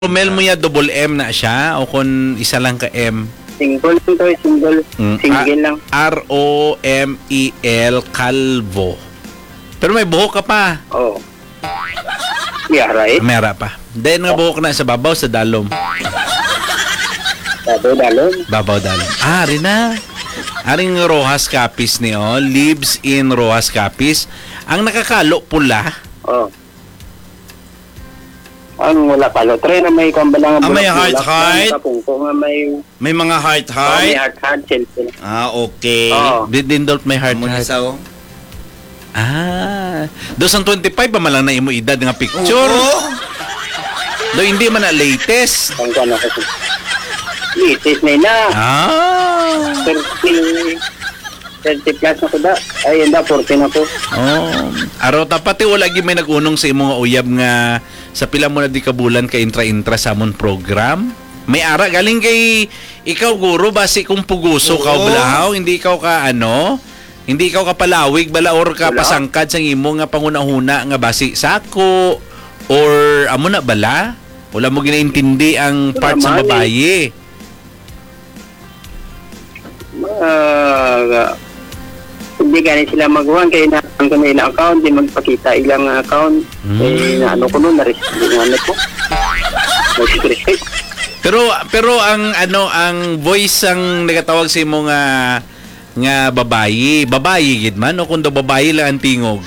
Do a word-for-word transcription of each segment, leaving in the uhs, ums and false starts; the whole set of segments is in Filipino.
Romel mo ya double M na siya o kung isa lang ka M? Single to, single. Mm, Single lang. R O M E L Calvo. Pero may buhok ka pa. Oo. Oh. Yeah, right? Mera pa. Then nga buhok na sa babaw sa dalom. Dado, dalon. Babaw dalom. Ah, rin na. Aring Rojas Capiz ni oh. Lives in Rojas Capiz. Ang nakakalo pula. Oo. Oh. Ang wala palo. Try na may kambalang Ah, may heart-heart? Kapungko nga may... May mga Oh, may heart-heart? heart-heart. Cellphone. Ah, okay. Oo. Did Dindot may heart Mo heart. isa oh. Ah. Dosang twenty-five ba malang na imo edad nga picture? Oo. Do hindi man na latest. Ang kano kasi. Latest na na. Ah. thirty, thirty plus na ko da. Ay, yun da, forty na ko. Oh. Araw tapati wala gi may nagunong sa imong uyab nga sa pila mo na di kabulan ka intra-intra sa amon program. May ara galing kay ikaw guro basi kung puguso ka Oo. blahaw, hindi ikaw ka ano, hindi ikaw ka palawig bala or ka Wala. pasangkad sa imo nga pangunahuna nga basi sako or amo na bala. Wala mo ginaintindi ang part sa naman eh. babaye. Ah, hindi gani sila magawa kaya na ang ko na ilang account, di magpakita ilang account. Hmm. Eh, na ano ko nun, na-respect yung ano ko. Respect. Pero pero ang ano ang voice ang nagatawag sa imo nga nga babayi, babayi gid man o kundo babayi lang ang tingog.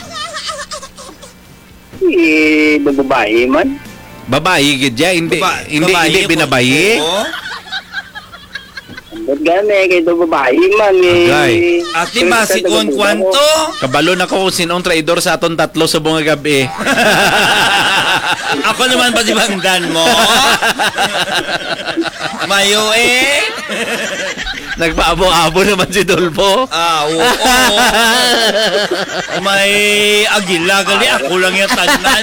Eh, babae man. Babayi gid ya, hindi Baba- hindi babae hindi po. binabayi. Oo. Ba't gani, kaya do babae man. Eh, Agay. Ati ba si Kon Kwanto? Kabalo na ko kung sinong traidor sa aton tatlo sa bunga gabi. Ako naman ba si Bangdan mo? Mayo eh. Nagpaabo-abo naman si Dolpo. Ah, oo. May agila gali. Ako lang yung tanan.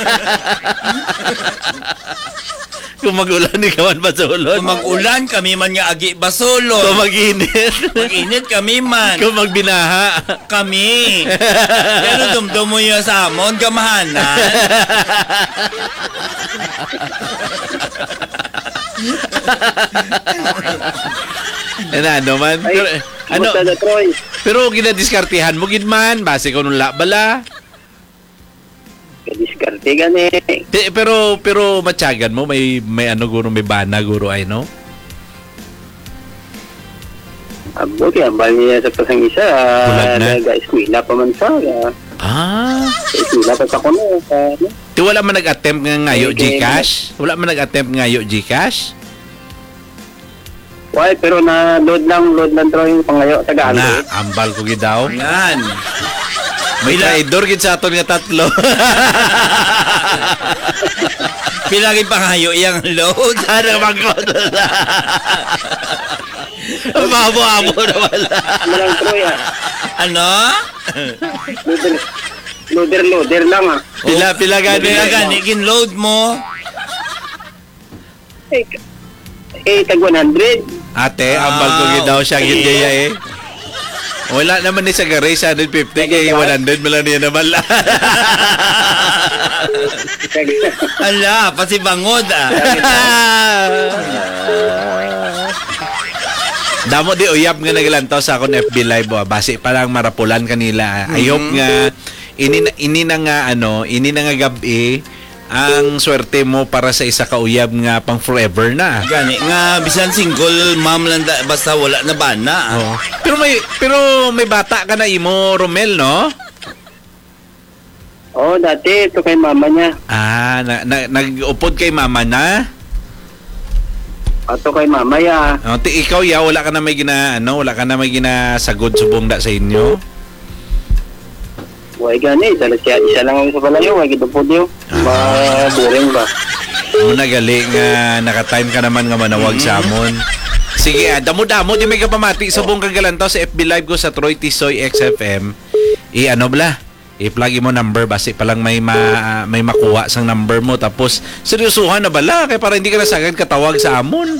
Kung mag-ulan ni kaman ba sa ulod? Kung mag-ulan, kami man nga agi basolo. Kung mag-init. Mag-init kami man. Kung magbinaha. Kami. Pero dumdum mo yung sa amon, gamahanan. Ano, ano man? Ay, Pero, ano, kumusta na, Troy? pero ginadiskartihan mo gid man. Base ko nung bala. Kadiskarte gani. Pe- Pero, pero matyagan mo. May, may ano guro, may bana guro ay no? Abo, kaya bali niya sa pasang isa. Bulag na. Nag-eskwila pa man sa. Ah. Eskwila pa sa kuno. Sa, ano? Di wala man nag-attempt nga ngayo Okay. Gcash? Wala man nag-attempt ngayo Gcash? Why, pero na load lang, load lang Troy yung pangayo sa Na, Android. ambal ko gid daw. Yan. May traidor gid sa aton nga tatlo. Pilagi pangayo iyang load. Ano magkod? Mabo-abo na wala. Ano lang Troy ah. Ano? Loader, loader, loader lang ah. Pila, pila gani. Pila gani, ginload mo. Eh, eh tag one hundred. Ate, ambal ko gid daw siya gid gaya eh. Wala naman ni sa garay sa one fifty kay one hundred mo lang niya naman la. Ala, pati bangod ah. Damo di uyab nga naglantaw sa akong F B live ah. Base pa lang marapulan kanila. I hope nga ini na- ini na nga ano, ini na nga gabi ang swerte mo para sa isa ka uyab nga pang forever na. Gani nga bisan single mom lang da, basta wala na bana. Ah. Oh. Pero may pero may bata ka na imo Romel no? Oh, dati ito kay mama niya. Ah, na, na, nag-upod kay mama na. Ato kay mama ya. Oh, ti ikaw ya wala ka na may gina ano, wala ka na may ginasagod subong da sa inyo. Why gani, dala siya isa lang ang sa palayo, why gito po diyo. Ma-boring ba? Mo nagali nga naka-time ka naman nga manawag sa amon. Sige, ah, damo-damo di may kapamati subong kagalantaw sa F B live ko sa Troy Tisoy X F M. I ano bala? I-plug mo number base pa lang may ma, may makuha sang number mo tapos seryosohan na bala kay para hindi ka na sagad katawag sa amon.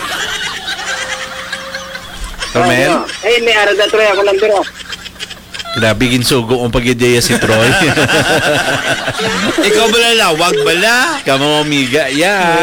Romel? Eh, may ara da Troy ako number oh. Grabe ginsugo ang pagidya si Troy. Ikaw bala lawag bala. Kamo mamiga. Yeah.